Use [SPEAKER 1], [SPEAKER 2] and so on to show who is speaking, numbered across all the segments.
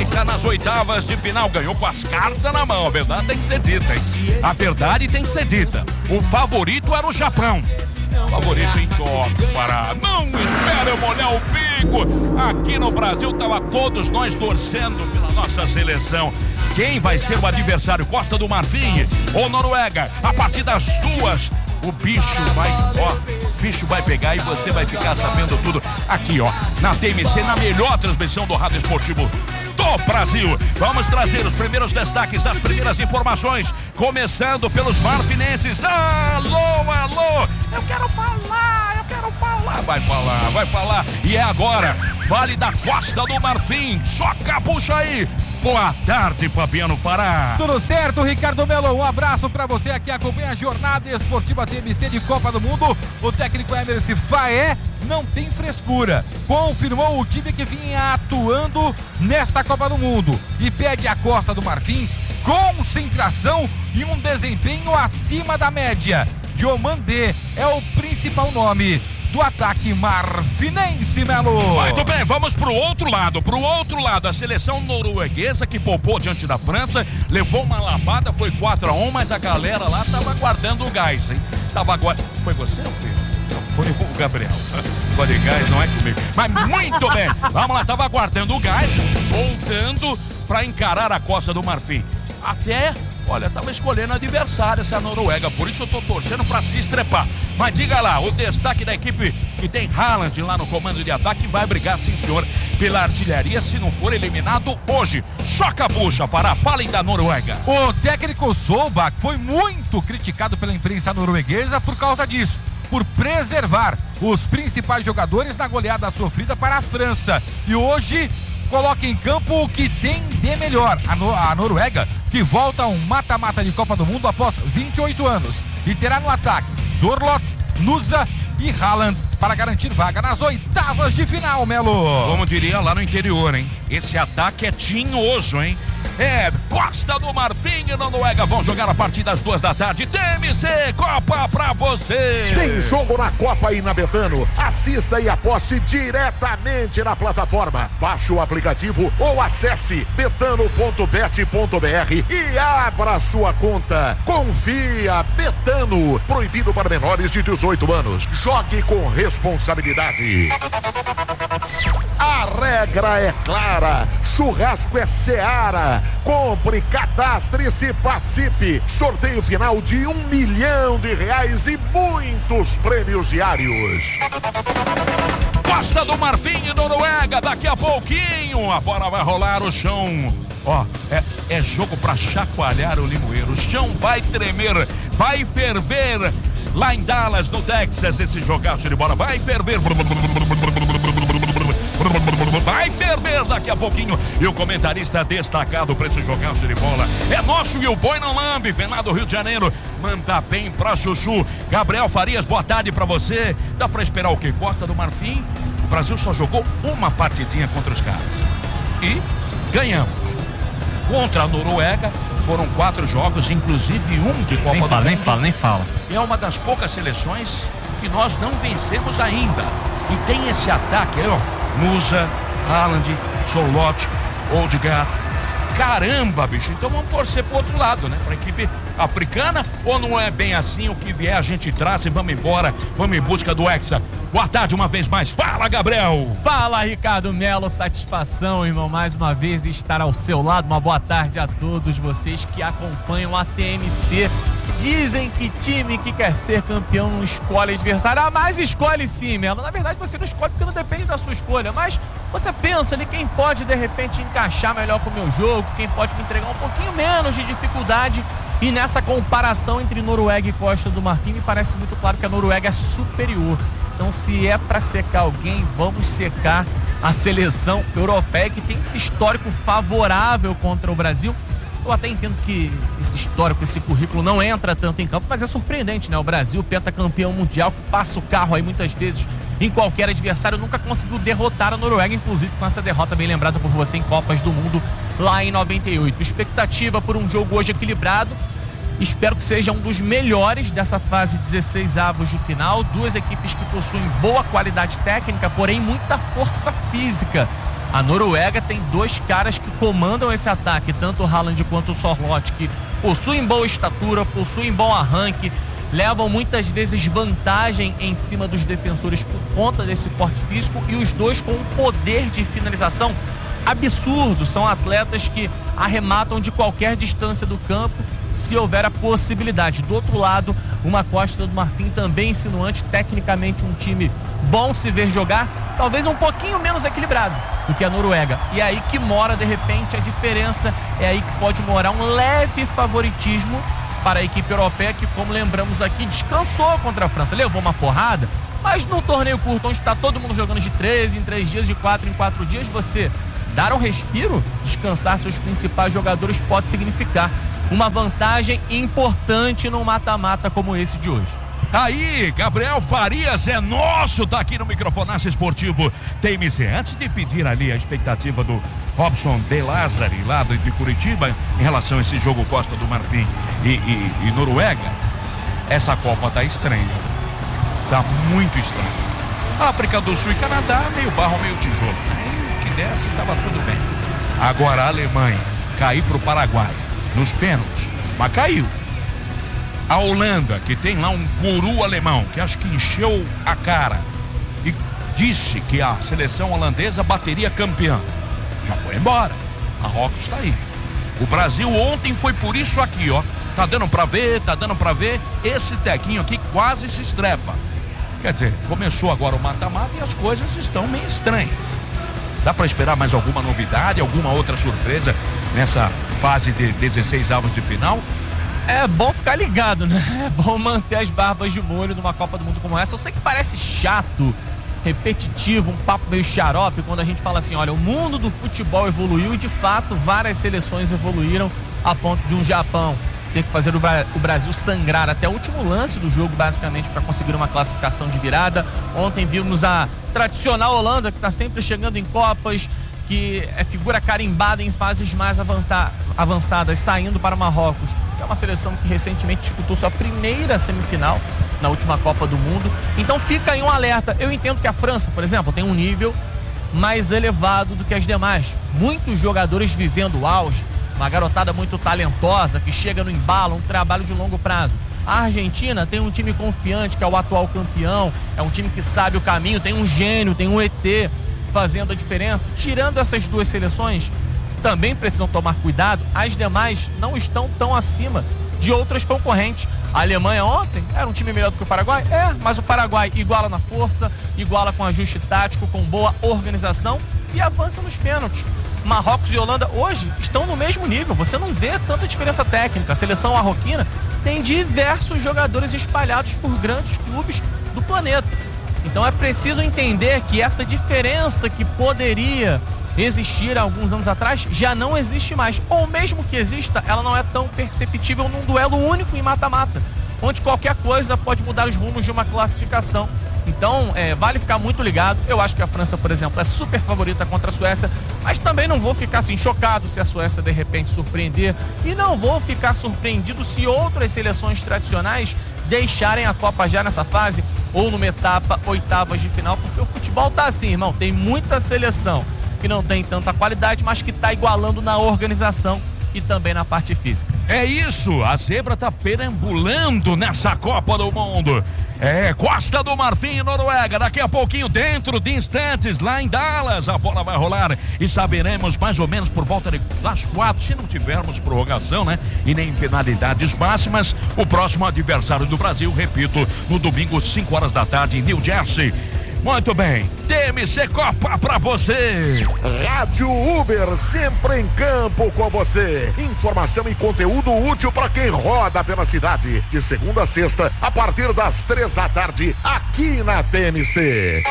[SPEAKER 1] vai estar nas oitavas de final. Ganhou com as cartas na mão. A verdade tem que ser dita, hein? A verdade tem que ser dita. O favorito era o Japão. Favorito em Tóquio, Pará. Não espera eu molhar o bico. Aqui no Brasil tava todos nós torcendo pela nossa seleção. Quem vai ser o adversário? Costa do Marfim ou Noruega? A partir das duas, o bicho vai pegar e você vai ficar sabendo tudo aqui, ó, na TMC, na melhor transmissão do rádio esportivo do Brasil. Vamos trazer os primeiros destaques, as primeiras informações, começando pelos marfinenses. Alô, alô, eu quero falar. Vai falar. E é agora, Vale da Costa do Marfim. Soca, puxa aí. Boa tarde, Fabiano Pará.
[SPEAKER 2] Tudo certo, Ricardo Melo? Um abraço pra você que acompanha a jornada esportiva TMC de Copa do Mundo. O técnico Emerson Faé não tem frescura. Confirmou o time que vinha atuando nesta Copa do Mundo e pede à Costa do Marfim concentração e um desempenho acima da média. Diomandé é o principal nome do ataque marfinense, Melo.
[SPEAKER 1] Muito bem, vamos pro outro lado. A seleção norueguesa que poupou diante da França, levou uma lavada, foi 4-1, mas a galera lá tava guardando o gás, hein? Foi você ou foi o Gabriel? Agora de gás não é comigo. Mas muito bem, vamos lá, tava guardando o gás, voltando pra encarar a Costa do Marfim. Tava escolhendo adversário essa Noruega, por isso eu tô torcendo pra se estrepar. Mas diga lá, o destaque da equipe que tem Haaland lá no comando de ataque vai brigar, sim senhor, pela artilharia se não for eliminado hoje. Choca a bucha, Pará, falem da Noruega.
[SPEAKER 2] O técnico Solbach foi muito criticado pela imprensa norueguesa por causa disso, por preservar os principais jogadores na goleada sofrida para a França. E hoje coloca em campo o que tem de melhor. A Noruega, que volta a um mata-mata de Copa do Mundo após 28 anos. E terá no ataque Zorlot, Nusa e Haaland para garantir vaga nas oitavas de final, Melo.
[SPEAKER 1] Como diria lá no interior, hein? Esse ataque é tinhoso, hein? Costa do Marfim e Noruega vão jogar a partir das 2 da tarde. TMC, Copa pra você.
[SPEAKER 3] Tem jogo na Copa e na Betano. Assista e aposte diretamente na plataforma. Baixe o aplicativo ou acesse betano.bet.br e abra sua conta. Confia, Betano. Proibido para menores de 18 anos. Jogue com responsabilidade. A regra é clara. Churrasco é Seara. Compre, cadastre-se, participe. Sorteio final de R$1 milhão e muitos prêmios diários.
[SPEAKER 1] Costa do Marfim e Noruega, daqui a pouquinho a bola vai rolar o chão. É jogo pra chacoalhar o limoeiro. O chão vai tremer, vai ferver. Lá em Dallas, no Texas, esse jogaço de bola vai ferver. Vai ferver daqui a pouquinho. E o comentarista destacado para esse jogaço de bola é nosso e o boi não lambe. Venado, Rio de Janeiro, manda bem pra Chuchu. Gabriel Farias, boa tarde pra você. Dá pra esperar o quê? Costa do Marfim. O Brasil só jogou uma partidinha contra os caras e ganhamos. Contra a Noruega foram 4 jogos, inclusive um de Copa do Mundo.
[SPEAKER 2] Nem fala.
[SPEAKER 1] É uma das poucas seleções que nós não vencemos ainda. E tem esse ataque aí, ó. Nusa, Haaland, Zorlot, Odegaard. Caramba, bicho. Então vamos torcer pro outro lado, né? Pra equipe africana, ou não é bem assim? O que vier a gente traz e vamos embora. Vamos em busca do Hexa. Boa tarde uma vez mais. Fala, Gabriel.
[SPEAKER 4] Fala, Ricardo Melo. Satisfação, irmão, mais uma vez estar ao seu lado. Uma boa tarde a todos vocês que acompanham a TMC. Dizem que time que quer ser campeão não escolhe adversário. Mas escolhe sim, Melo. Na verdade você não escolhe porque não depende da sua escolha. Mas você pensa ali quem pode de repente encaixar melhor com o meu jogo, quem pode me entregar um pouquinho menos de dificuldade. E nessa comparação entre Noruega e Costa do Marfim, me parece muito claro que a Noruega é superior. Então, se é para secar alguém, vamos secar a seleção europeia, que tem esse histórico favorável contra o Brasil. Eu até entendo que esse histórico, esse currículo não entra tanto em campo, mas é surpreendente, né? O Brasil, pentacampeão mundial, que passa o carro aí muitas vezes em qualquer adversário, nunca conseguiu derrotar a Noruega, inclusive com essa derrota bem lembrada por você em Copas do Mundo lá em 98. Expectativa por um jogo hoje equilibrado. Espero que seja um dos melhores dessa fase 16avos de final. Duas equipes que possuem boa qualidade técnica, porém muita força física. A Noruega tem dois caras que comandam esse ataque, tanto o Haaland quanto o Sorloth, que possuem boa estatura, possuem bom arranque, levam muitas vezes vantagem em cima dos defensores por conta desse porte físico, e os dois com um poder de finalização absurdo. São atletas que arrematam de qualquer distância do campo, se houver a possibilidade. Do outro lado, uma Costa do Marfim também insinuante, tecnicamente um time bom se ver jogar, talvez um pouquinho menos equilibrado do que a Noruega. E é aí que mora, de repente, a diferença, é aí que pode morar um leve favoritismo para a equipe europeia, que, como lembramos aqui, descansou contra a França, levou uma porrada, mas num torneio curto, onde está todo mundo jogando de 3 em 3 dias, de 4 em 4 dias, você dar um respiro, descansar seus principais jogadores pode significar uma vantagem importante num mata-mata como esse de hoje.
[SPEAKER 1] Aí, Gabriel Farias é nosso, tá aqui no Microfonaço Esportivo TMC. Antes de pedir ali a expectativa do Robson de Lázari, lá de Curitiba, em relação a esse jogo Costa do Marfim e Noruega, essa Copa tá estranha. Tá muito estranha. África do Sul e Canadá, meio barro, meio tijolo. Que desse, tava tudo bem. Agora a Alemanha cair pro Paraguai nos pênaltis, mas caiu. A Holanda, que tem lá um guru alemão, que acho que encheu a cara e disse que a seleção holandesa bateria campeã, já foi embora. Marrocos está aí. O Brasil ontem foi por isso aqui, ó. Tá dando pra ver. Esse tequinho aqui quase se estrepa. Quer dizer, começou agora o mata-mata e as coisas estão meio estranhas. Dá pra esperar mais alguma novidade, alguma outra surpresa nessa fase de 16 avos de final?
[SPEAKER 4] É bom ficar ligado, né? É bom manter as barbas de molho numa Copa do Mundo como essa. Eu sei que parece chato, repetitivo, um papo meio xarope quando a gente fala assim, olha, o mundo do futebol evoluiu, e de fato várias seleções evoluíram a ponto de um Japão ter que fazer o Brasil sangrar até o último lance do jogo, basicamente, para conseguir uma classificação de virada. Ontem vimos a tradicional Holanda, que está sempre chegando em Copas, que é figura carimbada em fases mais avançadas, saindo para Marrocos. É uma seleção que recentemente disputou sua primeira semifinal na última Copa do Mundo. Então fica aí um alerta. Eu entendo que a França, por exemplo, tem um nível mais elevado do que as demais. Muitos jogadores vivendo o auge, uma garotada muito talentosa que chega no embalo, um trabalho de longo prazo. A Argentina tem um time confiante, que é o atual campeão, é um time que sabe o caminho, tem um gênio, tem um ET fazendo a diferença. Tirando essas duas seleções, que também precisam tomar cuidado, as demais não estão tão acima de outras concorrentes. A Alemanha ontem era um time melhor do que o Paraguai? Mas o Paraguai iguala na força, iguala com ajuste tático, com boa organização e avança nos pênaltis. Marrocos e Holanda hoje estão no mesmo nível, você não vê tanta diferença técnica. A seleção marroquina tem diversos jogadores espalhados por grandes clubes do planeta. Então é preciso entender que essa diferença que poderia existir há alguns anos atrás já não existe mais, ou mesmo que exista, ela não é tão perceptível num duelo único em mata-mata, onde qualquer coisa pode mudar os rumos de uma classificação. Então vale ficar muito ligado. Eu acho que a França, por exemplo, é super favorita contra a Suécia, mas também não vou ficar assim chocado se a Suécia de repente surpreender, e não vou ficar surpreendido se outras seleções tradicionais deixarem a Copa já nessa fase, ou numa etapa, oitavas de final, porque o futebol tá assim, irmão, tem muita seleção que não tem tanta qualidade, mas que tá igualando na organização e também na parte física.
[SPEAKER 1] É isso, a zebra tá perambulando nessa Copa do Mundo. Costa do Marfim e Noruega, daqui a pouquinho, dentro de instantes, lá em Dallas, a bola vai rolar e saberemos mais ou menos por volta das 4, se não tivermos prorrogação, né? E nem penalidades máximas, o próximo adversário do Brasil, repito, no domingo, 5 horas da tarde, em New Jersey. Muito bem, TMC Copa pra você.
[SPEAKER 3] Rádio Uber, sempre em campo com você. Informação e conteúdo útil para quem roda pela cidade. De segunda a sexta, a partir das 3 da tarde, aqui na TMC.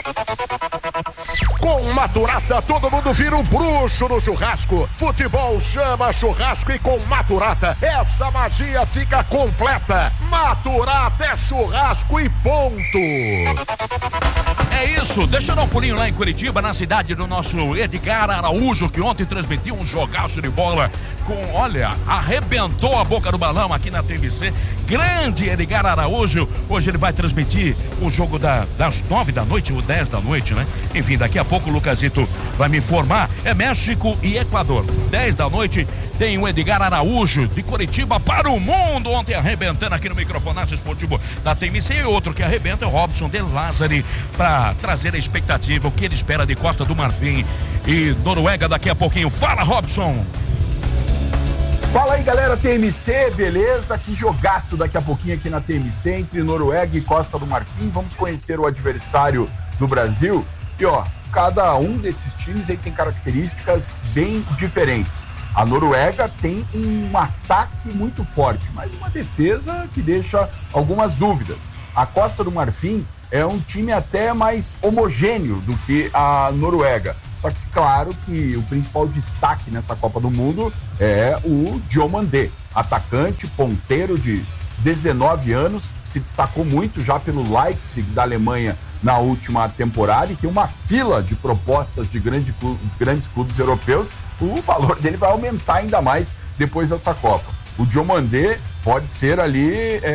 [SPEAKER 3] Com Maturata, todo mundo vira um bruxo no churrasco. Futebol chama churrasco, e com Maturata, essa magia fica completa. Maturata é churrasco e ponto.
[SPEAKER 1] É isso, deixa eu dar um pulinho lá em Curitiba, na cidade do nosso Edgar Araújo, que ontem transmitiu um jogaço de bola com, olha, arrebentou a boca do balão aqui na TMC. Grande Edgar Araújo, hoje ele vai transmitir o jogo das 9 da noite, ou 10 da noite, né? Enfim, daqui a pouco o Lucasito vai me informar, é México e Equador. 10 da noite tem o Edgar Araújo, de Curitiba para o mundo, ontem arrebentando aqui no microfonaço esportivo da TMC, e outro que arrebenta é o Robson de Lázari, para trazer a expectativa, o que ele espera de Costa do Marfim e Noruega daqui a pouquinho. Fala, Robson!
[SPEAKER 5] Fala aí, galera, TMC, beleza? Que jogaço daqui a pouquinho aqui na TMC entre Noruega e Costa do Marfim. Vamos conhecer o adversário do Brasil. E ó, cada um desses times aí tem características bem diferentes. A Noruega tem um ataque muito forte, mas uma defesa que deixa algumas dúvidas. A Costa do Marfim é um time até mais homogêneo do que a Noruega. Só que, claro, que o principal destaque nessa Copa do Mundo é o Diomandé, atacante, ponteiro de 19 anos, se destacou muito já pelo Leipzig da Alemanha na última temporada e tem uma fila de propostas de grandes clubes europeus. O valor dele vai aumentar ainda mais depois dessa Copa. O Diomandé pode ser ali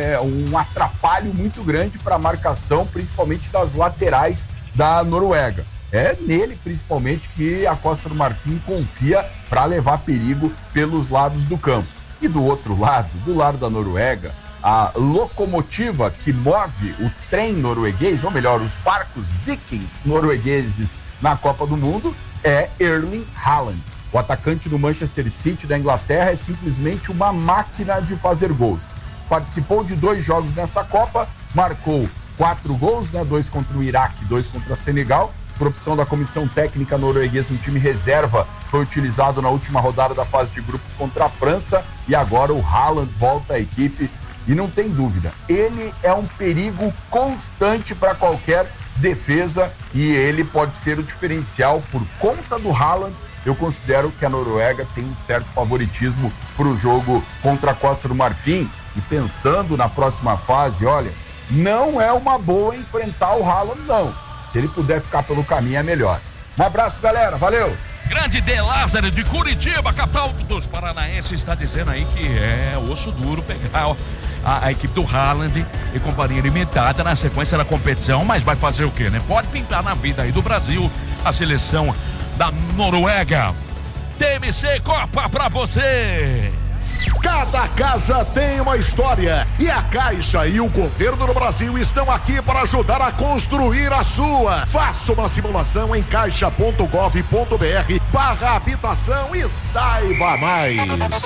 [SPEAKER 5] um atrapalho muito grande para a marcação, principalmente das laterais da Noruega. É nele, principalmente, que a Costa do Marfim confia para levar perigo pelos lados do campo. E do outro lado, do lado da Noruega, a locomotiva que move o trem norueguês, ou melhor, os barcos vikings noruegueses na Copa do Mundo, é Erling Haaland. O atacante do Manchester City da Inglaterra é simplesmente uma máquina de fazer gols. Participou de 2 jogos nessa Copa, marcou 4 gols, 2 contra o Iraque, 2 contra o Senegal. Por opção da comissão técnica norueguesa, um time reserva foi utilizado na última rodada da fase de grupos contra a França e agora o Haaland volta à equipe e não tem dúvida, ele é um perigo constante para qualquer defesa e ele pode ser o diferencial. Por conta do Haaland, eu considero que a Noruega tem um certo favoritismo para o jogo contra a Costa do Marfim. E pensando na próxima fase, olha, não é uma boa enfrentar o Haaland, não. Se ele puder ficar pelo caminho, é melhor. Um abraço, galera. Valeu!
[SPEAKER 1] Grande De Lázaro de Curitiba, capital dos paranaenses, está dizendo aí que é osso duro pegar a equipe do Haaland e companhia limitada na sequência da competição, mas vai fazer o quê, né? Pode pintar na vida aí do Brasil a seleção da Noruega. TMC Copa pra você!
[SPEAKER 3] Cada casa tem uma história e a Caixa e o governo do Brasil estão aqui para ajudar a construir a sua. Faça uma simulação em caixa.gov.br/habitação e saiba mais.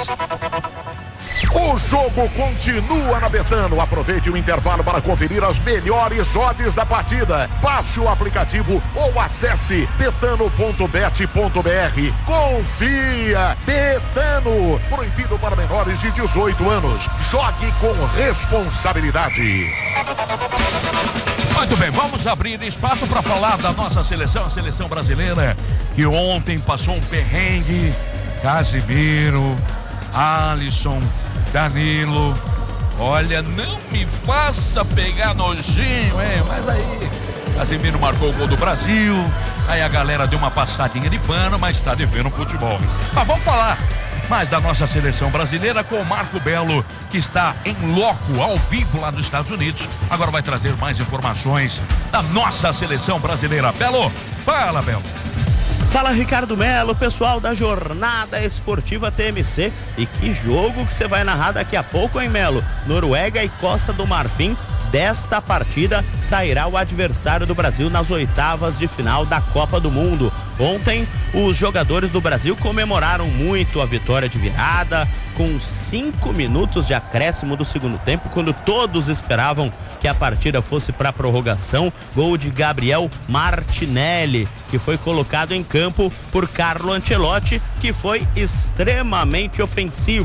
[SPEAKER 3] O jogo continua na Betano. Aproveite o intervalo para conferir as melhores odds da partida. Baixe o aplicativo ou acesse betano.bet.br. Confia! Betano. Proibido para menores de 18 anos. Jogue com responsabilidade.
[SPEAKER 1] Muito bem, vamos abrir espaço para falar da nossa seleção, a seleção brasileira, que ontem passou um perrengue. Casimiro, Alisson, Danilo, olha, não me faça pegar nojinho, hein? Mas aí, Casimiro marcou o gol do Brasil, aí a galera deu uma passadinha de pano, mas está devendo futebol. Mas vamos falar mais da nossa seleção brasileira com o Marco Belo, que está em loco, ao vivo lá nos Estados Unidos. Agora vai trazer mais informações da nossa seleção brasileira. Belo, fala, Belo.
[SPEAKER 6] Fala, Ricardo Melo, pessoal da Jornada Esportiva TMC. E que jogo que você vai narrar daqui a pouco, hein, Melo? Noruega e Costa do Marfim. Desta partida sairá o adversário do Brasil nas oitavas de final da Copa do Mundo. Ontem, os jogadores do Brasil comemoraram muito a vitória de virada, com 5 minutos de acréscimo do segundo tempo, quando todos esperavam que a partida fosse para prorrogação. Gol de Gabriel Martinelli, que foi colocado em campo por Carlo Ancelotti, que foi extremamente ofensivo.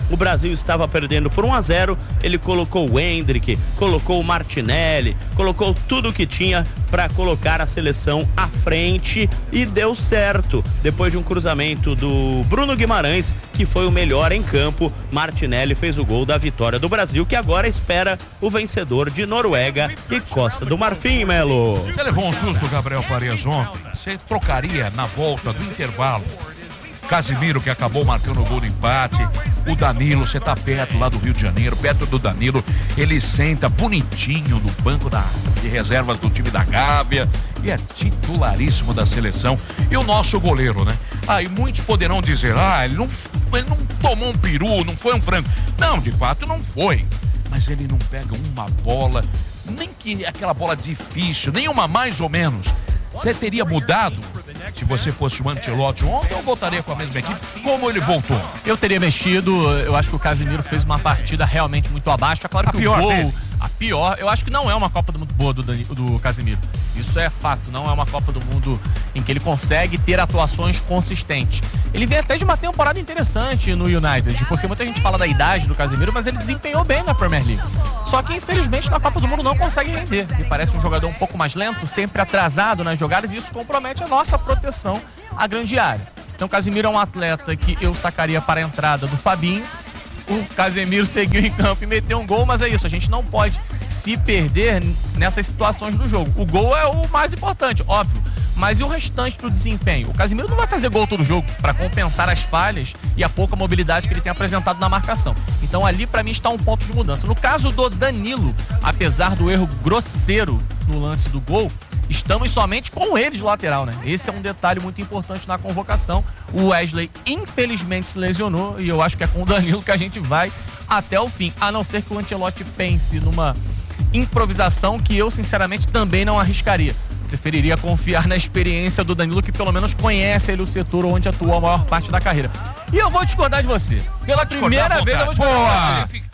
[SPEAKER 6] o Brasil estava perdendo por 1-0, ele colocou o Endrick, colocou o Martinelli, colocou tudo que tinha para colocar a seleção à frente e deu certo. Depois de um cruzamento do Bruno Guimarães, que foi o melhor em campo, Martinelli fez o gol da vitória do Brasil, que agora espera o vencedor de Noruega e Costa do Marfim, Melo.
[SPEAKER 1] Você levou um susto, Gabriel Farias, ontem. Você trocaria na volta do intervalo Casimiro, que acabou marcando o gol do empate, o Danilo, você tá perto lá do Rio de Janeiro, perto do Danilo, ele senta bonitinho no banco de reservas do time da Gávea e é titularíssimo da seleção. E o nosso goleiro, né? E muitos poderão dizer, ele não tomou um peru, não foi um frango. Não, de fato não foi, mas ele não pega uma bola, nem que aquela bola difícil, nenhuma mais ou menos. Você teria mudado se você fosse o Ancelotti ontem ou voltaria com a mesma equipe? Como ele voltou?
[SPEAKER 4] Eu teria mexido. Eu acho que o Casimiro fez uma partida realmente muito abaixo. É claro que o gol, a pior, eu acho que não é uma Copa do Mundo boa do Casimiro. Isso é fato, não é uma Copa do Mundo em que ele consegue ter atuações consistentes. Ele vem até de uma temporada interessante no United, porque muita gente fala da idade do Casimiro, mas ele desempenhou bem na Premier League. Só que infelizmente na Copa do Mundo não consegue render. Ele parece um jogador um pouco mais lento, sempre atrasado nas jogadas, e isso compromete a nossa proteção à grande área. Então o Casimiro é um atleta que eu sacaria para a entrada do Fabinho. O Casemiro seguiu em campo e meteu um gol, mas é isso, a gente não pode se perder nessas situações do jogo. O gol é o mais importante, óbvio, mas e o restante do desempenho? O Casemiro não vai fazer gol todo jogo para compensar as falhas e a pouca mobilidade que ele tem apresentado na marcação. Então ali para mim está um ponto de mudança. No caso do Danilo, apesar do erro grosseiro no lance do gol, estamos somente com ele de lateral, né? Esse é um detalhe muito importante na convocação. O Wesley, infelizmente, se lesionou e eu acho que é com o Danilo que a gente vai até o fim. A não ser que o Ancelotti pense numa improvisação que eu, sinceramente, também não arriscaria. Preferiria confiar na experiência do Danilo, que pelo menos conhece ele o setor onde atuou a maior parte da carreira. E eu vou discordar de você. Pela primeira vez eu vou discordar de você.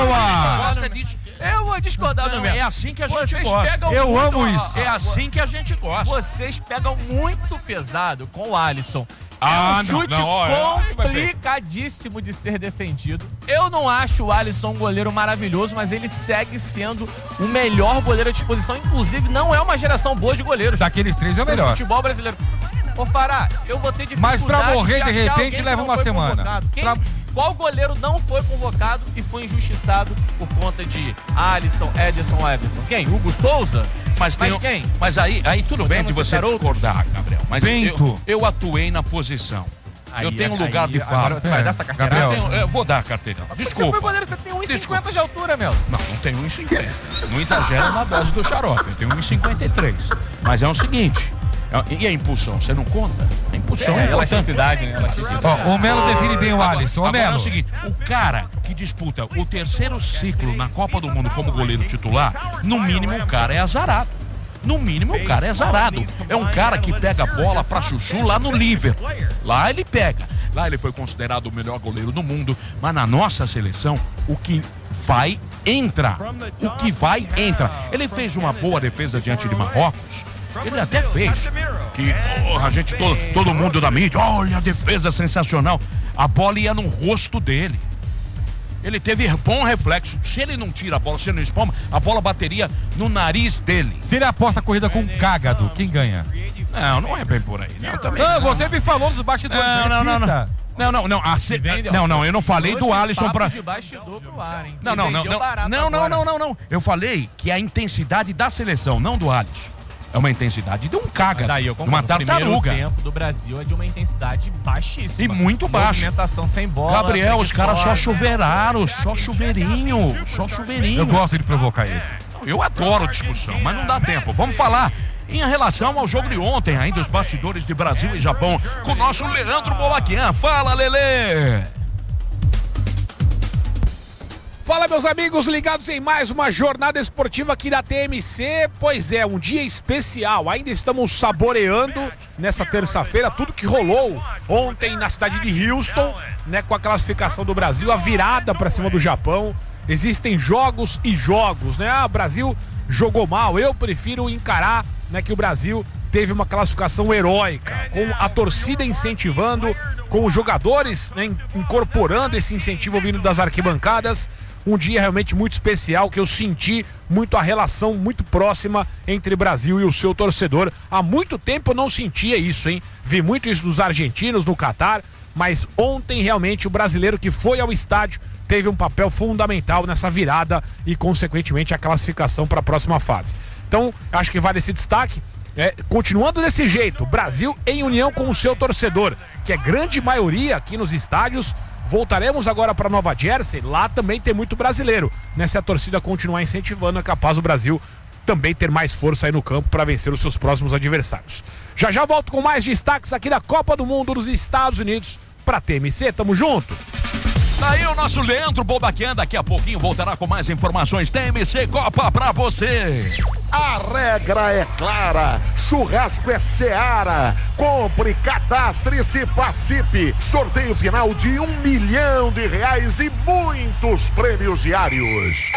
[SPEAKER 2] Boa!
[SPEAKER 4] Eu vou discordar do meu.
[SPEAKER 1] É assim que a gente gosta.
[SPEAKER 2] Eu amo isso.
[SPEAKER 1] É assim que a gente gosta.
[SPEAKER 4] Vocês pegam muito pesado com o Alisson.
[SPEAKER 1] Ah,
[SPEAKER 4] é um chute complicadíssimo de ser defendido. Eu não acho o Alisson um goleiro maravilhoso, mas ele segue sendo o melhor goleiro à disposição. Inclusive, não é uma geração boa de goleiros.
[SPEAKER 2] Daqueles três é o melhor.
[SPEAKER 4] Futebol brasileiro. Ô, Fará, eu vou ter dificuldade.
[SPEAKER 2] Mas pra morrer de repente leva uma semana.
[SPEAKER 4] Qual goleiro não foi convocado e foi injustiçado por conta de Alisson, Ederson, Everton? Quem? Hugo Souza?
[SPEAKER 1] Mas quem? Mas aí tudo bem de você discordar, Gabriel. Mas eu atuei na posição. Eu tenho lugar de fala.
[SPEAKER 4] Agora você vai dar essa carteira?
[SPEAKER 1] Eu vou dar a carteira. Desculpa.
[SPEAKER 4] Você foi goleiro, você tem 1,50 de altura, meu.
[SPEAKER 1] Não tenho 1,50. Não exagera na dose do xarope. Eu tenho 1,53. Mas é o seguinte... E a impulsão, você não conta? A impulsão é
[SPEAKER 4] elasticidade, né?
[SPEAKER 2] O Melo define bem o Alisson.
[SPEAKER 1] Agora é o seguinte, o cara que disputa o terceiro ciclo na Copa do Mundo como goleiro titular, no mínimo o cara é azarado. No mínimo o cara é azarado. É um cara que pega a bola pra chuchu lá no Liverpool. Lá ele pega. Lá ele foi considerado o melhor goleiro do mundo. Mas na nossa seleção, o que vai, entra. O que vai, entra. Ele fez uma boa defesa diante de Marrocos. Ele até fez. Que a gente, todo mundo da mídia, olha a defesa sensacional. A bola ia no rosto dele. Ele teve bom reflexo. Se ele não tira a bola, se ele não espalma, a bola bateria no nariz dele.
[SPEAKER 2] Se ele aposta a corrida com um cágado, quem ganha?
[SPEAKER 1] Não é bem por aí.
[SPEAKER 2] Você me falou nos bastidores.
[SPEAKER 1] Não, eu não falei do Alisson pra...
[SPEAKER 4] de bastidor pro ar, hein?
[SPEAKER 1] Não. Eu falei que a intensidade da seleção, não do Alisson. É uma intensidade de um caga, uma tartaruga.
[SPEAKER 4] O primeiro tempo do Brasil é de uma intensidade baixíssima.
[SPEAKER 1] E muito baixa.
[SPEAKER 4] Movimentação sem bola.
[SPEAKER 1] Gabriel, os caras só chuveirinho. Só chuveirinho.
[SPEAKER 2] Eu gosto de provocar ele.
[SPEAKER 1] Eu adoro discussão, mas não dá tempo. Vamos falar em relação ao jogo de ontem, ainda os bastidores de Brasil e Japão, com o nosso Leandro Bolaquian. Fala, Lelê!
[SPEAKER 7] Fala, meus amigos, ligados em mais uma jornada esportiva aqui da TMC. Pois é, um dia especial. Ainda estamos saboreando nessa terça-feira tudo que rolou ontem na cidade de Houston, né, com a classificação do Brasil, a virada para cima do Japão. Existem jogos e jogos, né? O Brasil jogou mal. Eu prefiro encarar, né, que o Brasil teve uma classificação heróica, com a torcida incentivando, com os jogadores, né, incorporando esse incentivo vindo das arquibancadas. Um dia realmente muito especial, que eu senti muito a relação muito próxima entre Brasil e o seu torcedor. Há muito tempo eu não sentia isso, hein? Vi muito isso dos argentinos no Catar, mas ontem realmente o brasileiro que foi ao estádio teve um papel fundamental nessa virada e, consequentemente, a classificação para a próxima fase. Então, acho que vale esse destaque. Continuando desse jeito, Brasil em união com o seu torcedor, que é grande maioria aqui nos estádios. Voltaremos agora para Nova Jersey, lá também tem muito brasileiro. Se a torcida continuar incentivando, é capaz o Brasil também ter mais força aí no campo para vencer os seus próximos adversários. Já volto com mais destaques aqui da Copa do Mundo dos Estados Unidos para TMC, tamo junto!
[SPEAKER 1] Daí o nosso Leandro Bobaquian, daqui a pouquinho voltará com mais informações. TMC Copa pra você.
[SPEAKER 3] A regra é clara, churrasco é Seara. Compre, cadastre-se, participe. Sorteio final de R$1 milhão e muitos prêmios diários.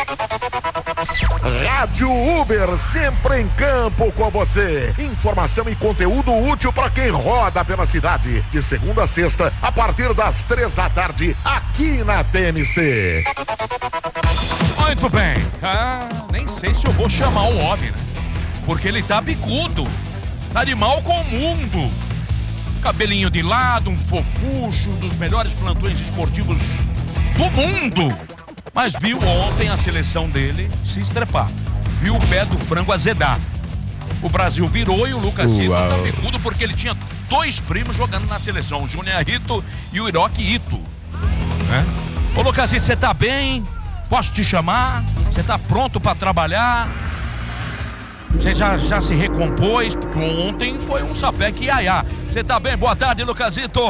[SPEAKER 3] Rádio Uber, sempre em campo com você. Informação e conteúdo útil para quem roda pela cidade. De segunda a sexta, a partir das 3 da tarde, aqui na TMC.
[SPEAKER 1] Muito bem. Nem sei se eu vou chamar o homem, né? Porque ele tá bicudo. Tá de mal com o mundo. Cabelinho de lado, um fofucho, dos melhores plantões esportivos do mundo. Mas viu ontem a seleção dele se estrepar. Viu o pé do frango azedar. O Brasil virou e o Lucas Ito tá bicudo porque ele tinha 2 primos jogando na seleção. O Júnior Ito e o Hiroki Ito. Ô Lucas Ito, você tá bem? Posso te chamar? Você tá pronto para trabalhar? Você já se recompôs? Porque ontem foi um sapeque iaiá. Você tá bem? Boa tarde, Lucasito.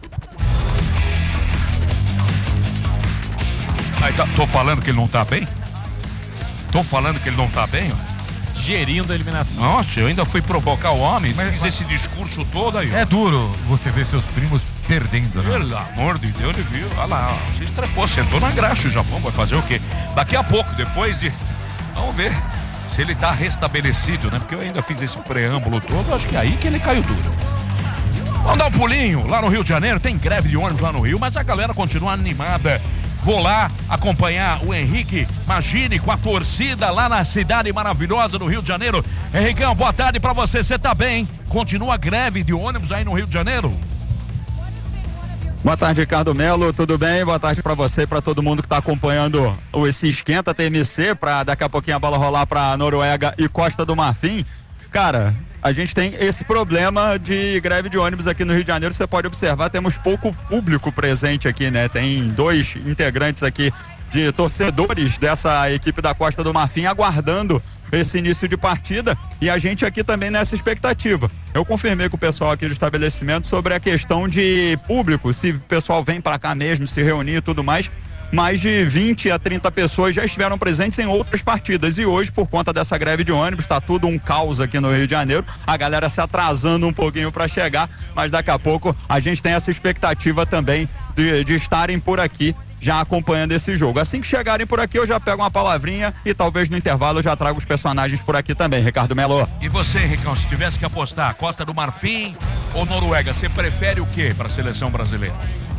[SPEAKER 1] Tô falando que ele não tá bem? Tô falando que ele não tá bem, ó.
[SPEAKER 4] Gerindo a eliminação.
[SPEAKER 1] Nossa, eu ainda fui provocar o homem, mas fiz esse discurso todo aí.
[SPEAKER 2] É duro você ver seus primos perdendo, né?
[SPEAKER 1] Pelo amor de Deus, ele viu. Olha lá, ó, se estrepou, sentou na graxa o Japão, vai fazer o quê? Daqui a pouco, depois de... Vamos ver se ele tá restabelecido, né? Porque eu ainda fiz esse preâmbulo todo, acho que é aí que ele caiu duro. Vamos dar um pulinho lá no Rio de Janeiro, tem greve de ônibus lá no Rio, mas a galera continua animada. Vou lá acompanhar o Henrique Magini com a torcida lá na cidade maravilhosa do Rio de Janeiro. Henricão, boa tarde pra você, você tá bem? Continua a greve de ônibus aí no Rio de Janeiro?
[SPEAKER 8] Boa tarde, Ricardo Melo, tudo bem? Boa tarde pra você e pra todo mundo que tá acompanhando esse esquenta TMC, pra daqui a pouquinho a bola rolar pra Noruega e Costa do Marfim. Cara, a gente tem esse problema de greve de ônibus aqui no Rio de Janeiro. Você pode observar, temos pouco público presente aqui, né? Tem 2 integrantes aqui de torcedores dessa equipe da Costa do Marfim aguardando esse início de partida e a gente aqui também nessa expectativa. Eu confirmei com o pessoal aqui do estabelecimento sobre a questão de público, se o pessoal vem para cá mesmo, se reunir e tudo mais. Mais de 20 a 30 pessoas já estiveram presentes em outras partidas e hoje, por conta dessa greve de ônibus, tá tudo um caos aqui no Rio de Janeiro, a galera se atrasando um pouquinho para chegar, mas daqui a pouco a gente tem essa expectativa também de estarem por aqui já acompanhando esse jogo. Assim que chegarem por aqui, eu já pego uma palavrinha e talvez no intervalo eu já trago os personagens por aqui também, Ricardo Melo.
[SPEAKER 1] E você, Ricão, se tivesse que apostar Costa do Marfim ou Noruega, você prefere o quê para a seleção brasileira?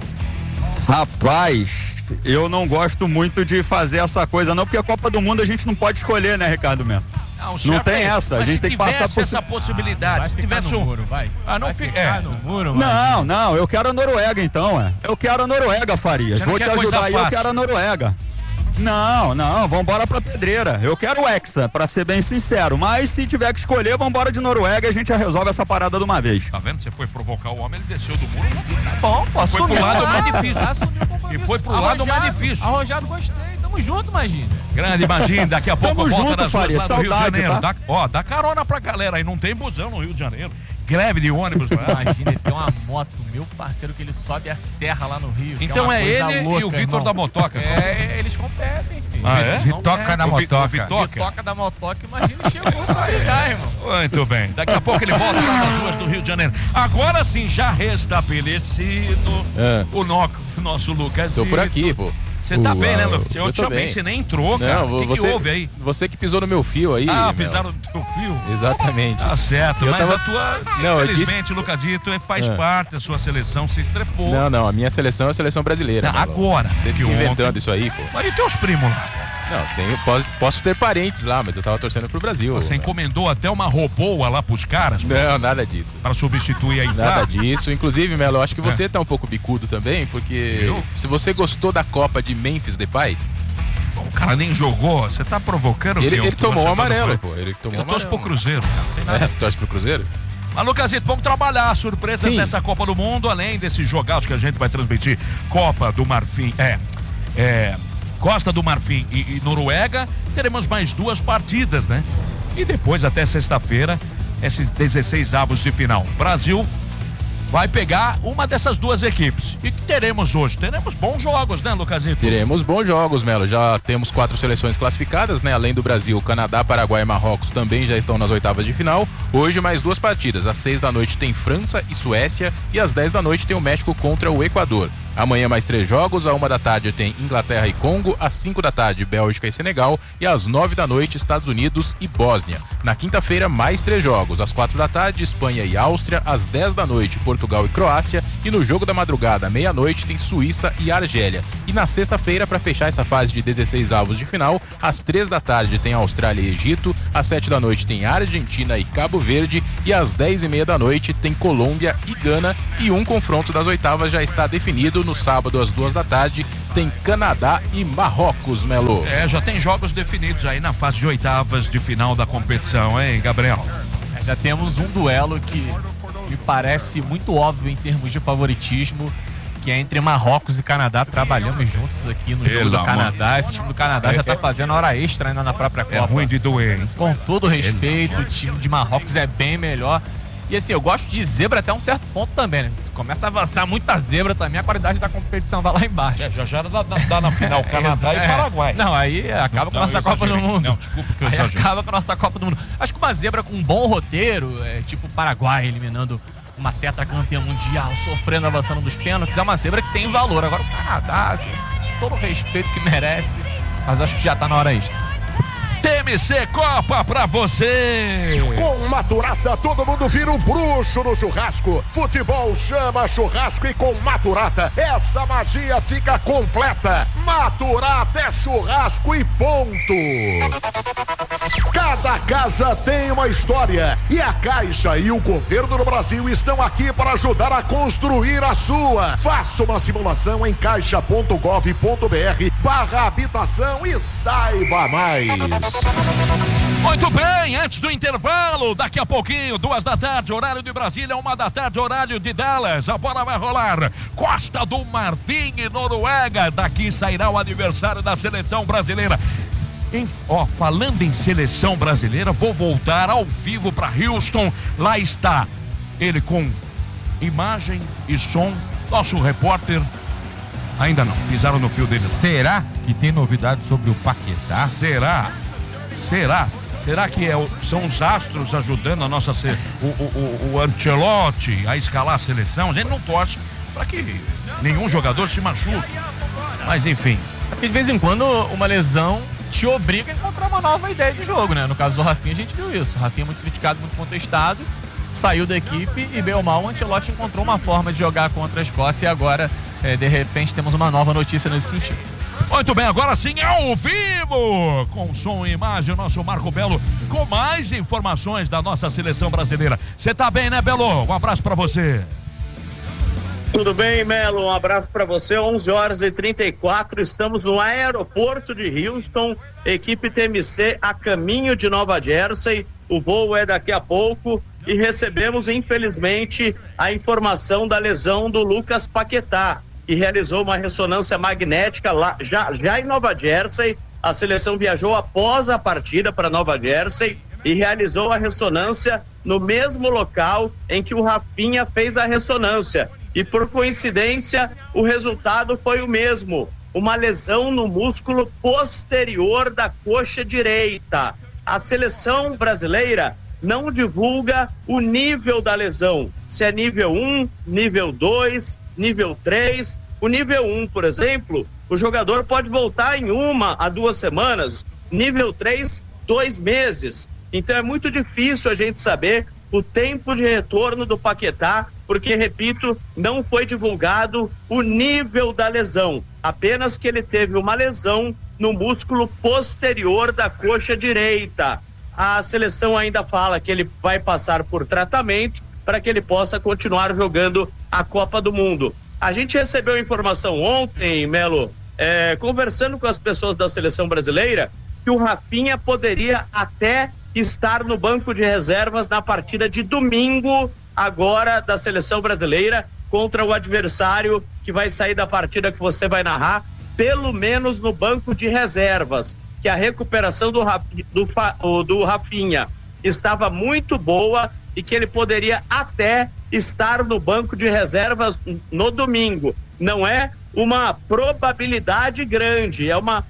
[SPEAKER 8] Rapaz, eu não gosto muito de fazer essa coisa não, porque a Copa do Mundo a gente não pode escolher, né, Ricardo Melo? Não tem essa, a gente tem que passar por
[SPEAKER 1] essa possibilidade.
[SPEAKER 4] Vai
[SPEAKER 1] se tivesse
[SPEAKER 4] no muro, vai.
[SPEAKER 1] Não fica
[SPEAKER 4] no muro,
[SPEAKER 8] Não, eu quero a Noruega então, Eu quero a Noruega, Farias. Vou te ajudar aí, eu quero a Noruega. Não, vambora pra pedreira. Eu quero o Hexa, pra ser bem sincero. Mas se tiver que escolher, vambora de Noruega e a gente já resolve essa parada de uma vez.
[SPEAKER 1] Tá vendo? Você foi provocar o homem, ele desceu do muro.
[SPEAKER 4] Tá bom, posso
[SPEAKER 1] foi pro lado mais difícil. E foi pro lado mais difícil.
[SPEAKER 4] Arrojado, gostei. Tamo junto, Magina.
[SPEAKER 1] Grande Magina, daqui a pouco volta
[SPEAKER 8] junto,
[SPEAKER 1] nas ruas lá no Rio de Janeiro.
[SPEAKER 8] Tá?
[SPEAKER 1] Dá carona pra galera aí, não tem busão no Rio de Janeiro. Greve de ônibus lá.
[SPEAKER 4] Imagina, ele tem uma moto, meu parceiro, que ele sobe a serra lá no Rio.
[SPEAKER 1] Então é ele louca, e o Vitor da Motoca.
[SPEAKER 4] Eles competem, filho.
[SPEAKER 2] Vitoca da Motoca.
[SPEAKER 4] Vitoca da Motoca, imagina, chegou pra ligar, irmão.
[SPEAKER 1] Muito bem, daqui a pouco ele volta nas ruas do Rio de Janeiro. Agora sim, já restabelecido o nosso Lucas.
[SPEAKER 9] Tô por aqui, pô.
[SPEAKER 1] Você tá bem, né, Lucas?
[SPEAKER 9] Eu tô bem.
[SPEAKER 1] Você nem entrou, cara. O que houve aí?
[SPEAKER 9] Você que pisou no meu fio aí.
[SPEAKER 1] Pisaram no teu fio?
[SPEAKER 9] Exatamente.
[SPEAKER 1] Tá certo, mas a tua...
[SPEAKER 9] Não,
[SPEAKER 1] infelizmente, Lucasito, faz parte da sua seleção, se estrepou.
[SPEAKER 9] Não, a minha seleção é a seleção brasileira.
[SPEAKER 1] Não, agora.
[SPEAKER 9] Você fica inventando isso aí, pô.
[SPEAKER 1] Mas e teus primos lá?
[SPEAKER 9] Não, posso ter parentes lá, mas eu tava torcendo pro Brasil.
[SPEAKER 1] Você encomendou até uma roboa lá pros caras?
[SPEAKER 9] Não, nada disso.
[SPEAKER 1] Para substituir a Infla?
[SPEAKER 9] Nada disso. Inclusive, Melo, eu acho que você tá um pouco bicudo também, porque se você gostou da Copa de Memphis Depay...
[SPEAKER 1] O cara nem jogou, você tá provocando?
[SPEAKER 9] Ele tomou o amarelo, pô. Ele tomou
[SPEAKER 1] eu torço pro Cruzeiro, cara.
[SPEAKER 9] Você torce pro Cruzeiro?
[SPEAKER 1] Mas, Lucasito, vamos trabalhar surpresas nessa Copa do Mundo, além desses jogados que a gente vai transmitir. Copa do Marfim, Costa do Marfim e Noruega, teremos mais 2 partidas, né? E depois, até sexta-feira, esses 16 avos de final. Brasil vai pegar uma dessas 2 equipes. E que teremos hoje? Teremos bons jogos, né, Lucasito?
[SPEAKER 9] Teremos bons jogos, Melo. Já temos 4 seleções classificadas, né? Além do Brasil, Canadá, Paraguai e Marrocos também já estão nas oitavas de final. Hoje, mais 2 partidas. Às 6 da noite tem França e Suécia. E às 10 da noite tem o México contra o Equador. Amanhã mais 3 jogos, à 1 da tarde tem Inglaterra e Congo, às 5 da tarde Bélgica e Senegal e às 9 da noite Estados Unidos e Bósnia. Na quinta-feira mais 3 jogos, às 4 da tarde Espanha e Áustria, às 10 da noite Portugal e Croácia e no jogo da madrugada à meia-noite tem Suíça e Argélia. E na sexta-feira, para fechar essa fase de 16 avos de final, às 3 da tarde tem Austrália e Egito, às 7 da noite tem Argentina e Cabo Verde e às 10h30 da noite tem Colômbia e Gana e um confronto das oitavas já está definido. No sábado, às 2 da tarde, tem Canadá e Marrocos, Melo.
[SPEAKER 1] Já tem jogos definidos aí na fase de oitavas de final da competição, hein, Gabriel?
[SPEAKER 4] Já temos um duelo que me parece muito óbvio em termos de favoritismo, que é entre Marrocos e Canadá. Trabalhamos juntos aqui no jogo do Canadá. Esse time do Canadá já tá fazendo hora extra ainda na própria Copa.
[SPEAKER 1] É ruim de doer, hein?
[SPEAKER 4] Com todo respeito, o time de Marrocos é bem melhor. E assim, eu gosto de zebra até um certo ponto também, né? Se começa a avançar muita zebra também, a qualidade da competição vai lá embaixo.
[SPEAKER 1] Já dá na final Canadá e Paraguai.
[SPEAKER 4] Não, aí acaba com a nossa Copa do Mundo.
[SPEAKER 1] Não, desculpa que eu
[SPEAKER 4] exagerei. Acaba com a nossa Copa do Mundo. Acho que uma zebra com um bom roteiro, tipo o Paraguai eliminando uma tetracampeã mundial, sofrendo, avançando dos pênaltis, é uma zebra que tem valor. Agora o Canadá, assim, todo o respeito que merece, mas acho que já tá na hora extra.
[SPEAKER 1] TMC Copa pra você!
[SPEAKER 3] Com Maturata, todo mundo vira um bruxo no churrasco. Futebol chama churrasco e com Maturata, essa magia fica completa. Maturata é churrasco e ponto. Cada casa tem uma história e a Caixa e o governo do Brasil estão aqui para ajudar a construir a sua. Faça uma simulação em caixa.gov.br/habitação e saiba mais.
[SPEAKER 1] Muito bem, antes do intervalo, daqui a pouquinho, 2 da tarde, horário de Brasília, 1 da tarde, horário de Dallas, a bola vai rolar. Costa do Marfim e Noruega, daqui sairá o adversário da seleção brasileira. Falando em seleção brasileira, vou voltar ao vivo para Houston. Lá está ele com imagem e som, nosso repórter. Ainda não, pisaram no fio dele.
[SPEAKER 2] Será que tem novidade sobre o Paquetá?
[SPEAKER 1] Será que são os astros ajudando a nossa o Ancelotti a escalar a seleção? A gente não torce para que nenhum jogador se machuque. Mas enfim.
[SPEAKER 4] Porque de vez em quando uma lesão te obriga a encontrar uma nova ideia de jogo, né? No caso do Rafinha a gente viu isso. O Rafinha é muito criticado, muito contestado, saiu da equipe e bem ou mal o Ancelotti encontrou uma forma de jogar contra a Escócia e agora de repente temos uma nova notícia nesse sentido.
[SPEAKER 1] Muito bem, agora sim, ao vivo, com som e imagem, o nosso Marco Belo, com mais informações da nossa seleção brasileira. Você tá bem, né, Belo? Um abraço pra você.
[SPEAKER 6] Tudo bem, Melo? Um abraço para você. 11h34, estamos no aeroporto de Houston, equipe TMC a caminho de Nova Jersey. O voo é daqui a pouco e recebemos, infelizmente, a informação da lesão do Lucas Paquetá, que realizou uma ressonância magnética lá, já em Nova Jersey. A seleção viajou após a partida para Nova Jersey e realizou a ressonância no mesmo local em que o Rafinha fez a ressonância. E por coincidência, o resultado foi o mesmo, uma lesão no músculo posterior da coxa direita. A seleção brasileira não divulga o nível da lesão, se é nível 1, nível 2, nível 3,
[SPEAKER 10] O nível 1, por exemplo, o jogador pode voltar em 1 a 2 semanas. Nível 3, 2 meses. Então é muito difícil a gente saber o tempo de retorno do Paquetá, porque, repito, não foi divulgado o nível da lesão. Apenas que ele teve uma lesão no músculo posterior da coxa direita. A seleção ainda fala que ele vai passar por tratamento para que ele possa continuar jogando a Copa do Mundo. A gente recebeu informação ontem, Melo, conversando com as pessoas da seleção brasileira, que o Rafinha poderia até estar no banco de reservas na partida de domingo, agora, da seleção brasileira, contra o adversário que vai sair da partida que você vai narrar, pelo menos no banco de reservas, que a recuperação do Rafinha estava muito boa e que ele poderia até estar no banco de reservas no domingo. Não é uma probabilidade grande, é uma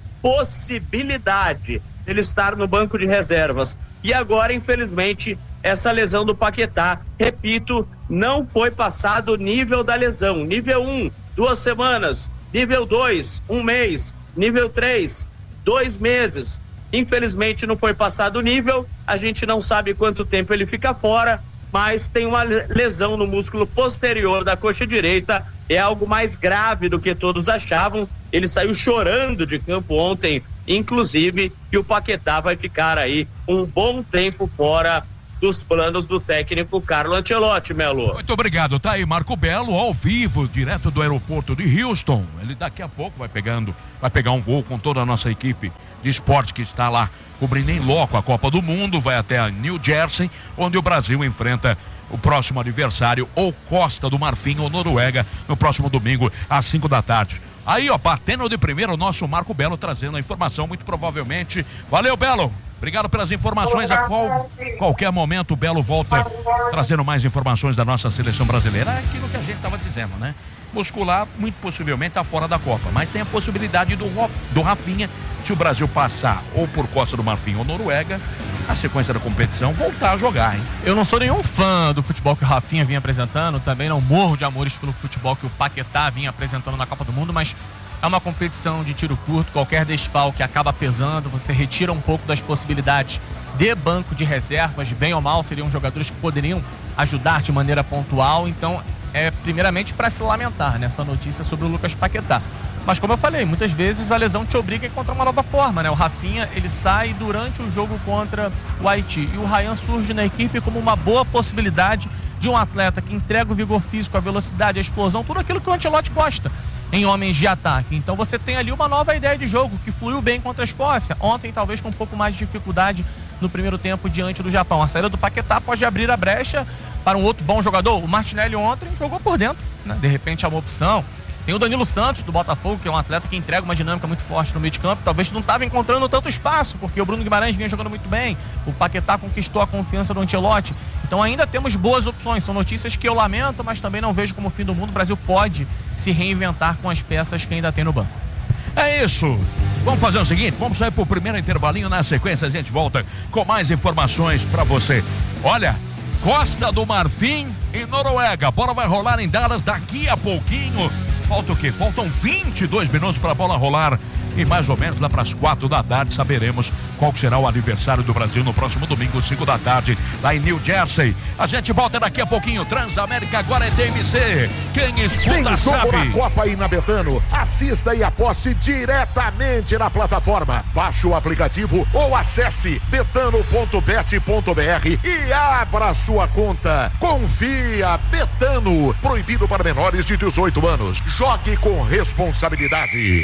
[SPEAKER 10] possibilidade ele estar no banco de reservas. E agora, infelizmente, essa lesão do Paquetá, repito, não foi passado o nível da lesão. Nível 1, 2 semanas. Nível 2, 1 mês. Nível 3, 2 meses. Infelizmente não foi passado o nível, a gente não sabe quanto tempo ele fica fora, mas tem uma lesão no músculo posterior da coxa direita, é algo mais grave do que todos achavam. Ele saiu chorando de campo ontem, inclusive, e o Paquetá vai ficar aí um bom tempo fora dos planos do técnico Carlo Ancelotti, Melo.
[SPEAKER 1] Muito obrigado, tá aí Marco Belo, ao vivo, direto do aeroporto de Houston. Ele daqui a pouco vai pegar um voo com toda a nossa equipe de esporte que está lá cobrindo em loco a Copa do Mundo, vai até a New Jersey, onde o Brasil enfrenta o próximo adversário, ou Costa do Marfim ou Noruega, no próximo domingo às 5 da tarde. Aí, ó, batendo de primeiro o nosso Marco Belo trazendo a informação, muito provavelmente. Valeu, Belo! Obrigado pelas informações. A qualquer momento o Belo volta trazendo mais informações da nossa seleção brasileira. É aquilo que a gente estava dizendo, né? Muscular, muito possivelmente, está fora da Copa. Mas tem a possibilidade do Rafinha, se o Brasil passar ou por Costa do Marfim ou Noruega, a sequência da competição, voltar a jogar, hein?
[SPEAKER 4] Eu não sou nenhum fã do futebol que o Rafinha vinha apresentando, também não morro de amores pelo futebol que o Paquetá vinha apresentando na Copa do Mundo, mas é uma competição de tiro curto, qualquer desfalque acaba pesando, você retira um pouco das possibilidades de banco de reservas, bem ou mal, seriam jogadores que poderiam ajudar de maneira pontual, então é primeiramente para se lamentar nessa notícia sobre o Lucas Paquetá. Mas como eu falei, muitas vezes a lesão te obriga a encontrar uma nova forma, né? O Rafinha, ele sai durante o jogo contra o Haiti e o Ryan surge na equipe como uma boa possibilidade de um atleta que entrega o vigor físico, a velocidade, a explosão, tudo aquilo que o Ancelotti gosta em homens de ataque. Então você tem ali uma nova ideia de jogo que fluiu bem contra a Escócia. Ontem talvez com um pouco mais de dificuldade no primeiro tempo diante do Japão. A saída do Paquetá pode abrir a brecha para um outro bom jogador. O Martinelli ontem jogou por dentro, né? De repente é uma opção. Tem o Danilo Santos do Botafogo, que é um atleta que entrega uma dinâmica muito forte no meio de campo. Talvez não estava encontrando tanto espaço, porque o Bruno Guimarães vinha jogando muito bem. O Paquetá conquistou a confiança do Ancelotti. Então ainda temos boas opções. São notícias que eu lamento, mas também não vejo como o fim do mundo. O Brasil pode se reinventar com as peças que ainda tem no banco.
[SPEAKER 1] É isso. Vamos fazer o seguinte, vamos sair pro primeiro intervalinho. Na sequência a gente volta com mais informações para você. Olha, Costa do Marfim e Noruega. A bola vai rolar em Dallas daqui a pouquinho. Falta o quê? Faltam 22 minutos para a bola rolar. E mais ou menos lá para as 4 da tarde saberemos qual será o aniversário do Brasil no próximo domingo, 5 da tarde, lá em New Jersey. A gente volta daqui a pouquinho. Transamérica agora é TMC. Quem escuta
[SPEAKER 3] tem jogo
[SPEAKER 1] sabe.
[SPEAKER 3] Na Copa aí na Betano. Assista e aposte diretamente na plataforma. Baixe o aplicativo ou acesse betano.bet.br e abra sua conta. Confia, Betano. Proibido para menores de 18 anos. Jogue com responsabilidade.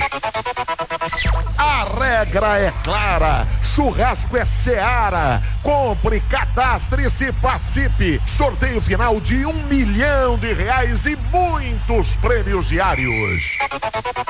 [SPEAKER 3] A regra é clara, churrasco é Seara. Compre, cadastre-se, participe. Sorteio final de R$1 milhão e muitos prêmios diários.